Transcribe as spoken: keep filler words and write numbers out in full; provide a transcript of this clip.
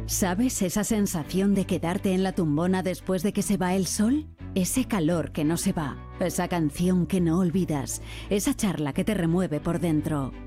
¿Sabes esa sensación de quedarte en la tumbona después de que se va el sol? Ese calor que no se va, esa canción que no olvidas, esa charla que te remueve por dentro.